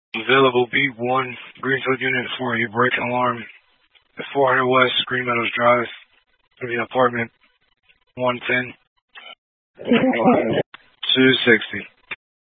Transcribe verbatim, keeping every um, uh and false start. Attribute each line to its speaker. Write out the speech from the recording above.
Speaker 1: Available B one, Greenfield Unit for a break alarm at four hundred West Green Meadows Drive, the apartment one ten, two sixty.